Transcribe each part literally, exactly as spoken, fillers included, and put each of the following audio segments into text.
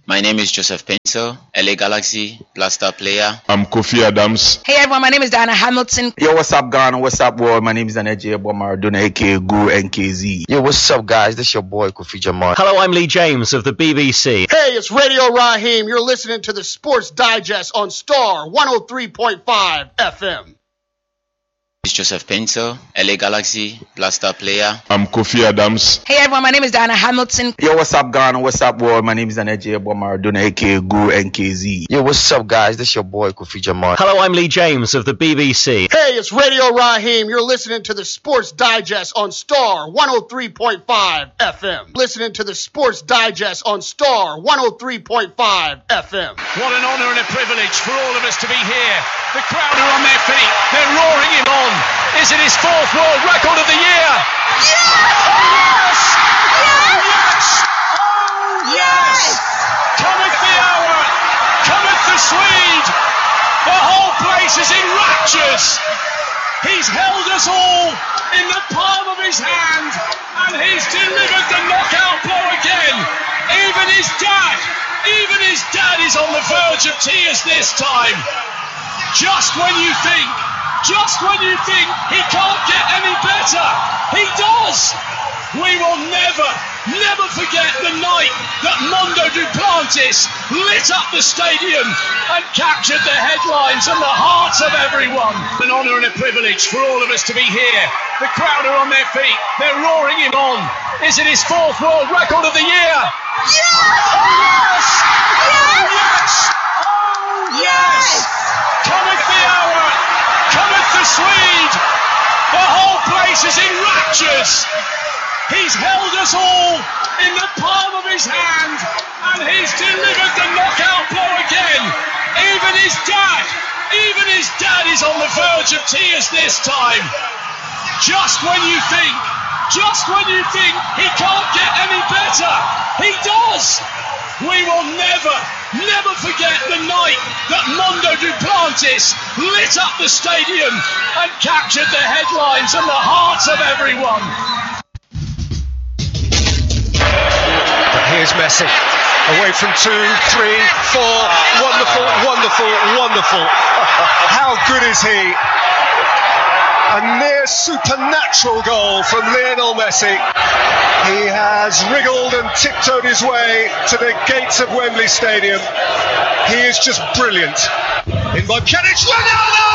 My name is Joseph Painter, L A Galaxy, Blaster player. I'm Kofi Adams. Hey everyone, my name is Diana Hamilton. Yo, what's up, Ghana? What's up, world? My name is Anaje Maradona, aka Guru N K Z. Yo, what's up, guys? This is your boy Kofi Jamal. Hello, I'm Lee James of the B B C. Hey, it's Radio Raheem. You're listening to the Sports Digest on Star one oh three point five F M. It's Joseph Painter, L A Galaxy, Blaster player. I'm Kofi Adams. Hey everyone, my name is Diana Hamilton. Yo, what's up, Ghana? What's up, world? My name is Anaje Maradona, aka Guru N K Z. Yo, what's up, guys? This is your boy Kofi Jamal. Hello, I'm Lee James of the B B C. Hey, it's Radio Raheem. You're listening to the Sports Digest on Star one oh three point five F M. Listening to the Sports Digest on Star one oh three point five F M. What an honour and a privilege for all of us to be here. The crowd are on their feet. They're roaring him on. Is it his fourth world record of the year? Yes! Yes! Yes! Yes! Oh, yes! Cometh the hour. Cometh the Swede. The whole place is in raptures. He's held us all in the palm of his hand, and he's delivered the knockout blow again. Even his dad, even his dad is on the verge of tears this time. Just when you think Just when you think he can't get any better, he does! We will never, never forget the night that Mondo Duplantis lit up the stadium and captured the headlines and the hearts of everyone. An honour and a privilege for all of us to be here. The crowd are on their feet. They're roaring him on. Is it his fourth world record of the year? Yes! Yes! Yes! Yes! Oh, yes! Cometh the hour. Cometh the Swede. The whole place is in raptures. He's held us all in the palm of his hand, and he's delivered the knockout blow again. Even his dad, even his dad is on the verge of tears this time. Just when you think, just when you think he can't get any better, he does. We will never, never forget the night that Mondo Duplantis lit up the stadium and captured the headlines and the hearts of everyone. But here's Messi, away from two, three, four, wonderful, wonderful, wonderful. How good is he? A near supernatural goal from Lionel Messi. He has wriggled and tiptoed his way to the gates of Wembley Stadium. He is just brilliant. In by Pjanic, Ronaldo!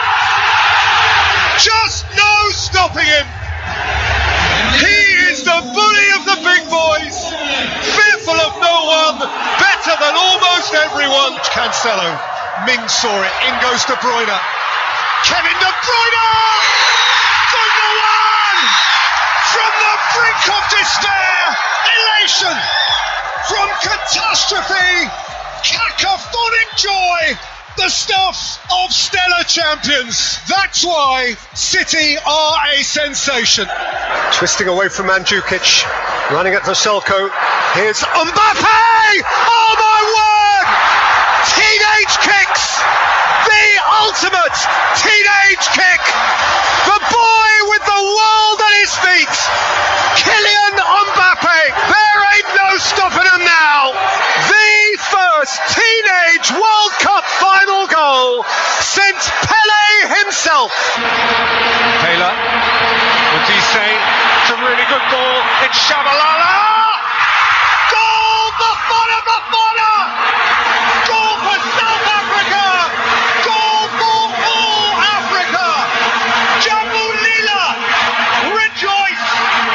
Just no stopping him. He is the bully of the big boys, fearful of no one, better than almost everyone. Cancelo, Ming saw it, in goes De Bruyne. Kevin De Bruyne! Gundogan! From the brink of despair, elation! From catastrophe, cacophonic joy! The stuff of stellar champions. That's why City are a sensation. Twisting away from Mandzukic, running at Vaselko. Here's Mbappe! Oh my word! Teenage kicks! The ultimate teenage kick! The boy with the world at his feet! Kylian Mbappe! There ain't no stopping him now! The first teenage World Cup final goal since Pele himself. Taylor, what's he saying? It's a really good ball. It's Shabalala. Goal, Bafana, Bafana. Goal for South Africa. Goal for all Africa. Jambu Lila, rejoice.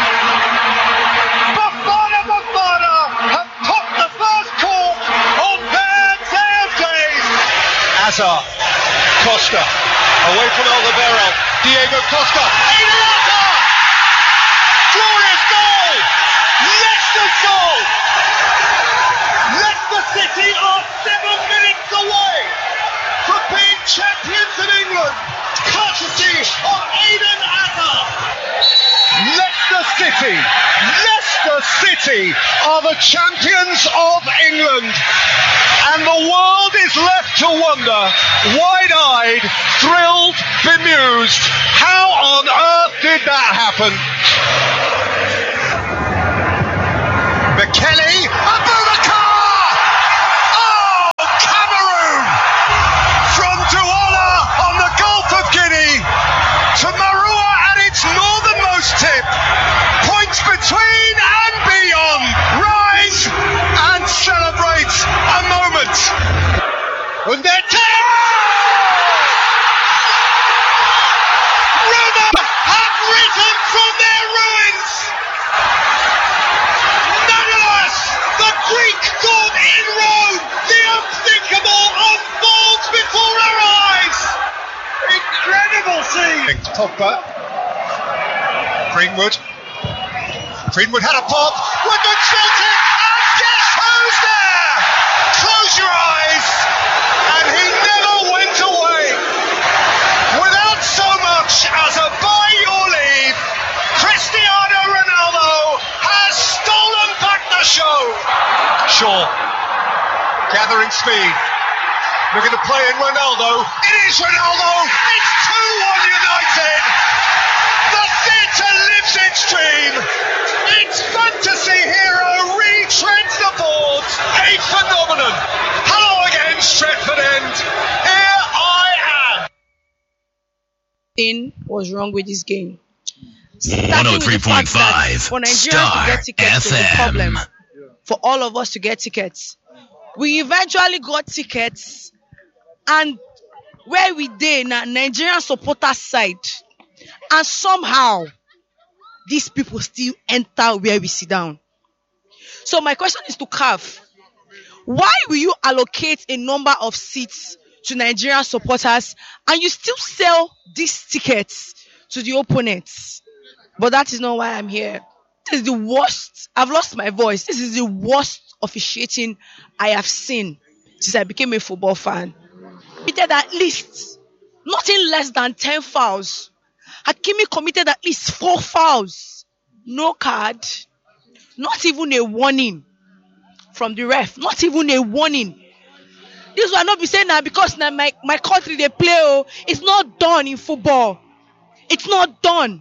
Bafana, Bafana have topped the first court on their sales days. Hazard, Costa, away from Alderweireld, Diego Costa, Iniesta! Glorious goal! Leicester's goal! Leicester City are seven minutes away from being champions in England, courtesy of Eden Hazard. Leicester City, Leicester City are the champions of England. And the world is left to wonder, wide-eyed, thrilled, bemused, how on earth did that happen? McKennie, Abubakar! Pogba. Greenwood. Greenwood had a pop. Woodman shot it. And guess who's there? Close your eyes. And he never went away. Without so much as a by your leave, Cristiano Ronaldo has stolen back the show. Shaw. Gathering speed. Looking to play in Ronaldo. It is Ronaldo. It's two one United. The theatre lives its dream. Its fantasy hero retreads the boards. A phenomenon. Hello again, Stretford End. Here I am. Thing was wrong with this game. one oh three point five For Nigerians Star to get tickets was a F M. problem. For all of us to get tickets. We eventually got tickets, and where we did na Nigerian supporter side, and somehow these people still enter where we sit down. So my question is to C A F, why will you allocate a number of seats to Nigerian supporters and you still sell these tickets to the opponents? But that is not why I'm here. This is the worst. I've lost my voice. This is the worst officiating I have seen since I became a football fan. He did at least nothing less than ten fouls. Hakimi committed at least four fouls. No card. Not even a warning from the ref. Not even a warning. This will not be saying that because now my, my country they play. Oh, it's not done in football. It's not done.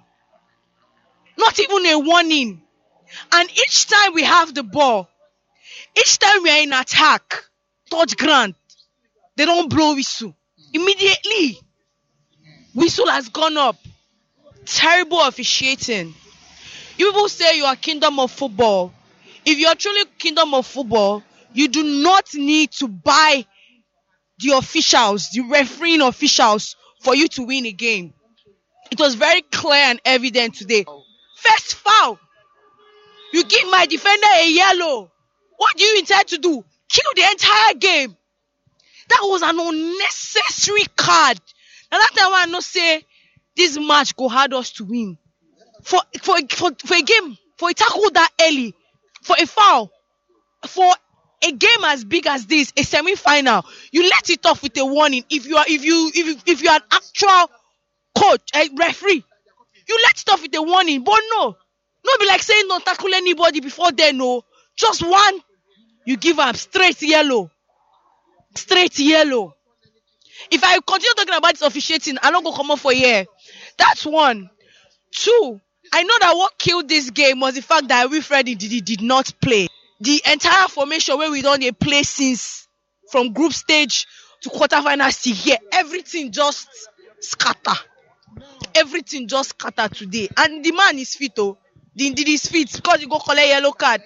Not even a warning. And each time we have the ball, each time we are in attack, touch ground, they don't blow whistle. Immediately, whistle has gone up. Terrible officiating. You people say you are kingdom of football. If you are truly kingdom of football, you do not need to buy the officials, the refereeing officials, for you to win a game. It was very clear and evident today. First foul. You give my defender a yellow. What do you intend to do? Kill the entire game. That was an unnecessary card. And that time I know say this match go hard us to win. For for for for a game, for a tackle that early, for a foul, for a game as big as this, a semi-final, you let it off with a warning. If you are if you if you, if you are an actual coach, a referee, you let it off with a warning. But no, no be like saying don't tackle anybody before then. No, just one. You give up straight yellow. Straight yellow. If I continue talking about this officiating, I don't go come up for a year. That's one. Two, I know that what killed this game was the fact that Wilfred did, did not play. The entire formation where we don't play since from group stage to quarterfinals to here, everything just scatter. Everything just scatter today. And the man is fit, oh. The indeed is fit because you go collect yellow card.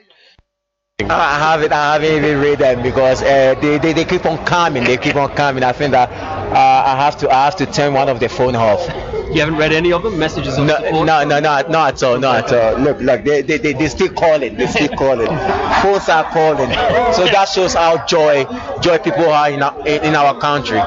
I have it. I haven't even read them because uh, they, they they keep on coming. They keep on coming. I think that uh, I have to I have to turn one of the phone off. You haven't read any of them? Messages of no, support? No, no, no, not at all, not at all. Look, look, they, they, they, they still calling. They still calling. Phones are calling. So that shows how joy, joy people are in our, in our country.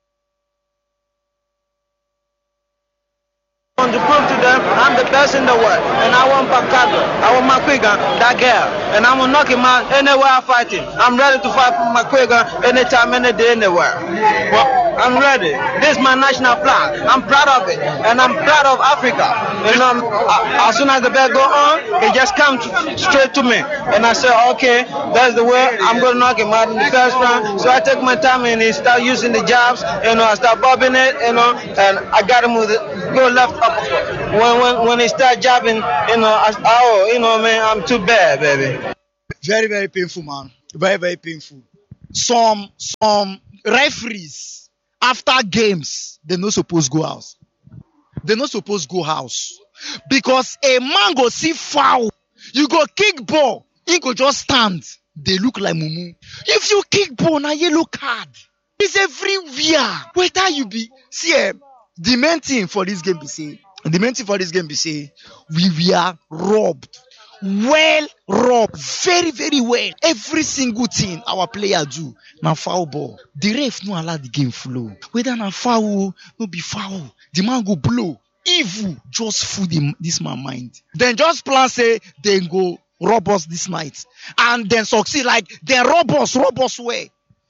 I want to prove to them I'm the best in the world, and I want Pacado, I want McQuiggan, that girl, and I'm gonna knock him out anywhere I'm fighting. I'm ready to fight for McQuiggan anytime, any day, anywhere. Well, I'm ready. This is my national flag. I'm proud of it, and I'm proud of Africa. You know, as soon as the bell go on, it just comes straight to me, and I say, okay, that's the way I'm gonna knock him out in the first round. So I take my time and he start using the jabs, you know, I start bobbing it, you know, and I got him with it, go left up. When when when he start jabbing, you know, I, oh, you know, man, I'm too bad, baby. Very very painful, man. Very very painful. Some some referees after games they not supposed go house. They not supposed go house because a man go see foul, you go kick ball, he go just stand. They look like mumu. If you kick ball, na yellow card. It's everywhere. Whether you be see. Eh, The main thing for this game be say, the main thing for this game be say, we were robbed, well robbed, very very well. Every single thing our player do, na foul ball. The ref no allow the game flow. Whether na foul, no be foul. The man go blow. evil just full the, this man mind. Then just plan say they go rob us this night and then succeed like then rob us, rob us where.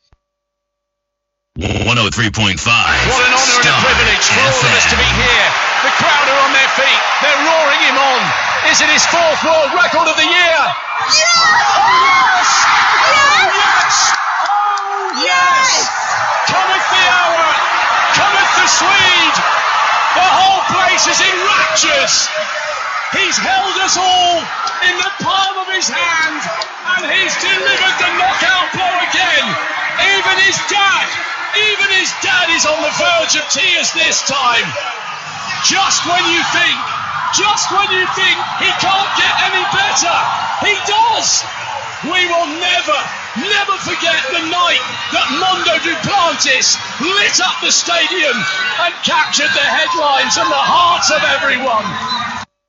one oh three point five. What an honour and a privilege for all of us to be here. The crowd are on their feet. They're roaring him on. Is it his fourth world record of the year? Yes! Oh, yes! Oh, yes! Cometh the hour. Cometh the Swede. The whole place is in raptures. He's held us all in the palm of his hand, and he's delivered the knockout blow again. Even his dad, even his dad is on the verge of tears this time. Just when you think, just when you think he can't get any better, he does. We will never, never forget the night that Mondo Duplantis lit up the stadium and captured the headlines and the hearts of everyone.